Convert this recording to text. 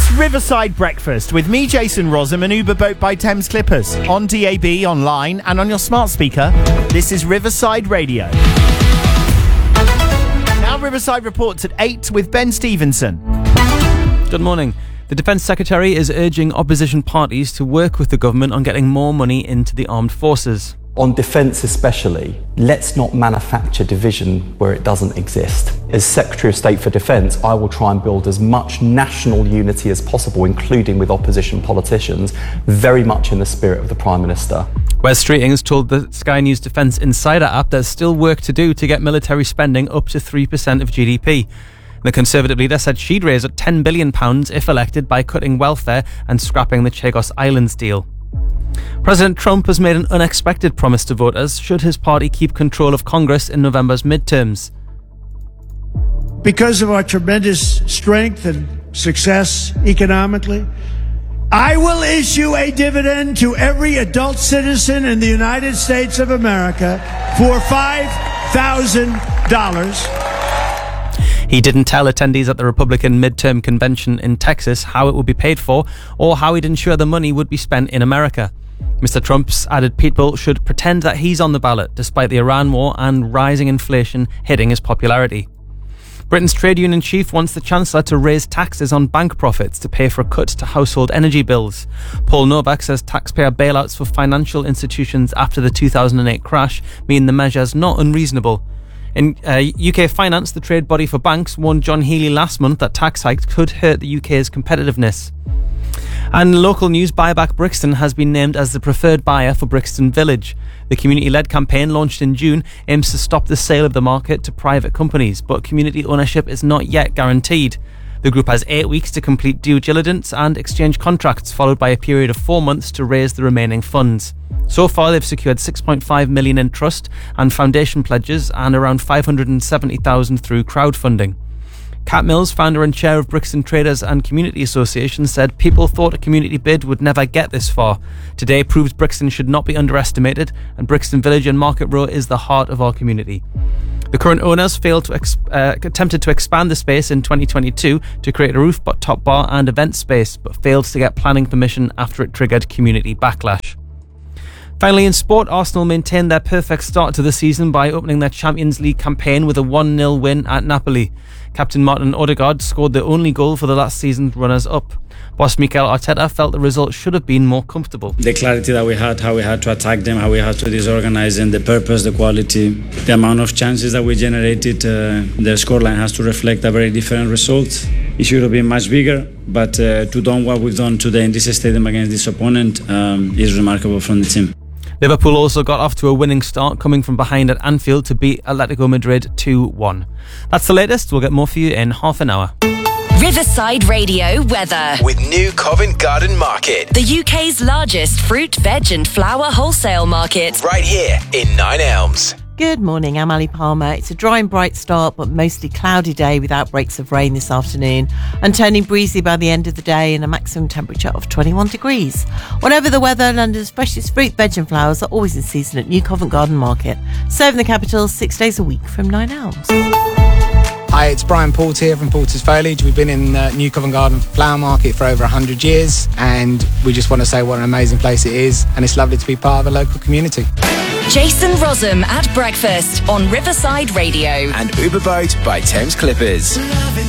It's Riverside Breakfast with me, Jason Rossum, and Uber Boat by Thames Clippers. On DAB, online, and on your smart speaker. This is Riverside Radio. Now Riverside reports at 8 with Ben Stevenson. Good morning. The Defence Secretary is urging opposition parties to work with the government on getting more money into the armed forces. On defence especially, let's not manufacture division where it doesn't exist. As Secretary of State for Defence, I will try and build as much national unity as possible, including with opposition politicians, very much in the spirit of the Prime Minister. Wes Streeting has told the Sky News Defence Insider app there's still work to do to get military spending up to 3% of GDP. The Conservative leader said she'd raise £10 billion if elected by cutting welfare and scrapping the Chagos Islands deal. President Trump has made an unexpected promise to voters should his party keep control of Congress in November's midterms. Because of our tremendous strength and success economically, I will issue a dividend to every adult citizen in the United States of America for $5,000. He didn't tell attendees at the Republican midterm convention in Texas how it would be paid for or how he'd ensure the money would be spent in America. Mr. Trump's added people should pretend that he's on the ballot despite the Iran war and rising inflation hitting his popularity. Britain's trade union chief wants the Chancellor to raise taxes on bank profits to pay for a cut to household energy bills. Paul Novak says taxpayer bailouts for financial institutions after the 2008 crash mean the measure's not unreasonable. In UK Finance, the trade body for banks, warned John Healey last month that tax hikes could hurt the UK's competitiveness. And local news, Buyback Brixton has been named as the preferred buyer for Brixton Village. The community-led campaign launched in June aims to stop the sale of the market to private companies, but community ownership is not yet guaranteed. The group has 8 weeks to complete due diligence and exchange contracts, followed by a period of 4 months to raise the remaining funds. So far, they've secured $6.5 million in trust and foundation pledges and around $570,000 through crowdfunding. Kat Mills, founder and chair of Brixton Traders and Community Association, said people thought a community bid would never get this far. Today proves Brixton should not be underestimated, and Brixton Village and Market Row is the heart of our community. The current owners attempted to expand the space in 2022 to create a rooftop bar and event space, but failed to get planning permission after it triggered community backlash. Finally, in sport, Arsenal maintained their perfect start to the season by opening their Champions League campaign with a 1-0 win at Napoli. Captain Martin Odegaard scored the only goal for the last season's runners-up. Boss Mikel Arteta felt the result should have been more comfortable. The clarity that we had, how we had to attack them, how we had to disorganize them, the purpose, the quality, the amount of chances that we generated, the scoreline has to reflect a very different result. It should have been much bigger, but to do what we've done today in this stadium against this opponent is remarkable from the team. Liverpool also got off to a winning start, coming from behind at Anfield to beat Atletico Madrid 2-1. That's the latest. We'll get more for you in half an hour. Riverside Radio weather. With New Covent Garden Market. The UK's largest fruit, veg and flower wholesale market. Right here in Nine Elms. Good morning, I'm Ali Palmer. It's a dry and bright start, but mostly cloudy day with outbreaks of rain this afternoon and turning breezy by the end of the day and a maximum temperature of 21 degrees. Whatever the weather, London's freshest fruit, veg and flowers are always in season at New Covent Garden Market, serving the capital 6 days a week from Nine Elms. Hi, it's Brian Port here from Porter's Foliage. We've been in New Covent Garden Flower Market for over 100 years and we just want to say what an amazing place it is, and it's lovely to be part of the local community. Jason Rossum at breakfast on Riverside Radio. And Uber Boat by Thames Clippers.